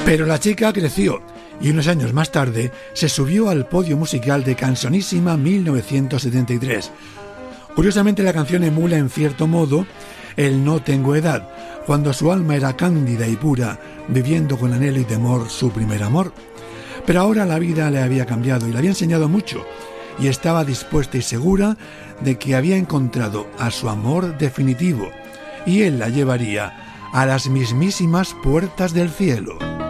Pero la chica creció y unos años más tarde se subió al podio musical de Canzonissima 1973. Curiosamente, la canción emula en cierto modo el No tengo edad, cuando su alma era cándida y pura, viviendo con anhelo y temor su primer amor. Pero ahora la vida le había cambiado y le había enseñado mucho, y estaba dispuesta y segura de que había encontrado a su amor definitivo, y él la llevaría a las mismísimas puertas del cielo.